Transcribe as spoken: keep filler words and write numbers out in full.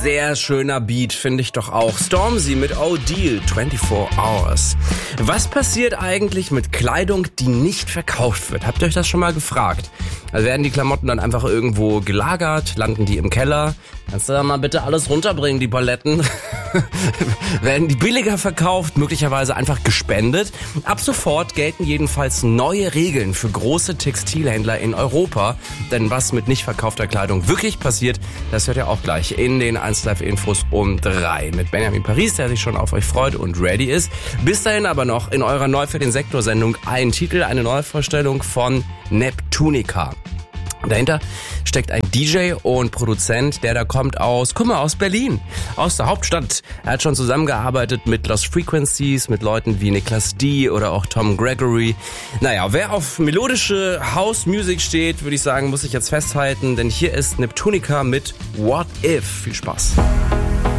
Sehr schöner Beat, finde ich doch auch. Stormzy mit O'Deal, vierundzwanzig Hours. Was passiert eigentlich mit Kleidung, die nicht verkauft wird? Habt ihr euch das schon mal gefragt? Also werden die Klamotten dann einfach irgendwo gelagert? Landen die im Keller? Kannst du da mal bitte alles runterbringen, die Paletten? Werden die billiger verkauft? Möglicherweise einfach gespendet? Ab sofort gelten jedenfalls neue Regeln für große Textilhändler in Europa. Denn was mit nicht verkaufter Kleidung wirklich passiert, das hört ihr auch gleich in den eins Live Infos um drei. Mit Benjamin Paris, der sich schon auf euch freut und ready ist. Bis dahin aber noch in eurer Neu für den Sektor Sendung ein Titel, eine Neuvorstellung von Neptunica. Dahinter steckt ein D J und Produzent, der da kommt aus, guck mal, aus Berlin, aus der Hauptstadt. Er hat schon zusammengearbeitet mit Lost Frequencies, mit Leuten wie Niklas D oder auch Tom Gregory. Naja, wer auf melodische House Music steht, würde ich sagen, muss ich jetzt festhalten, denn hier ist Neptunica mit What If. Viel Spaß.